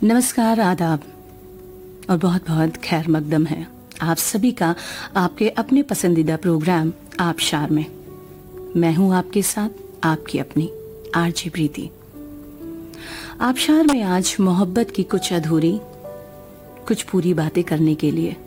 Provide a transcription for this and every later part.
नमस्कार, आदाब और बहुत बहुत खैर मकदम है आप सभी का आपके अपने पसंदीदा प्रोग्राम आबशार में। मैं हूं आपके साथ आपकी अपनी आरजे प्रीति। आबशार में आज मोहब्बत की कुछ अधूरी कुछ पूरी बातें करने के लिए।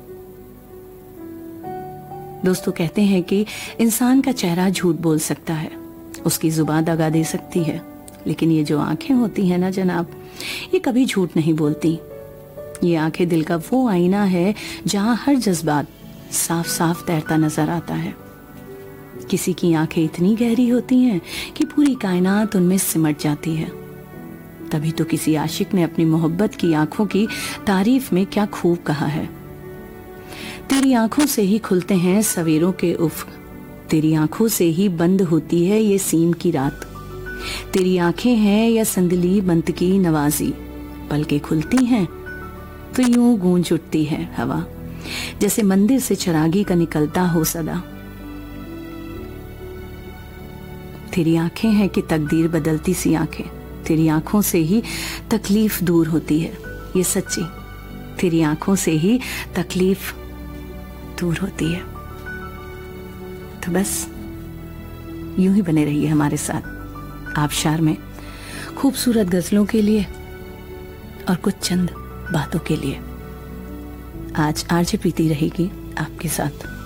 दोस्तों, कहते हैं कि इंसान का चेहरा झूठ बोल सकता है, उसकी जुबान दगा दे सकती है, लेकिन ये जो आंखें होती हैं ना जनाब, ये कभी झूठ नहीं बोलती। ये आंखें दिल का वो आईना है जहां हर जज्बात साफ साफ तैरता नजर आता है। किसी की आंखें इतनी गहरी होती हैं कि पूरी कायनात उनमें सिमट जाती है। तभी तो किसी आशिक ने अपनी मोहब्बत की आंखों की तारीफ में क्या खूब कहा है। तेरी आंखों से ही खुलते हैं सवेरों के उफ्क, तेरी आंखों से ही बंद होती है ये सीम की रात। तेरी आंखें हैं या संदली बंत की नवाजी, पलकें खुलती हैं तो यूं गूंज उठती है हवा, जैसे मंदिर से चिरागी का निकलता हो सदा। तेरी आंखें हैं कि तकदीर बदलती सी आंखें, तेरी आंखों से ही तकलीफ दूर होती है ये सच्ची, तेरी आंखों से ही तकलीफ दूर होती है। तो बस यूं ही बने रहिए हमारे साथ आबशार में, खूबसूरत गजलों के लिए और कुछ चंद बातों के लिए। आज आरजे प्रीति रहेगी आपके साथ।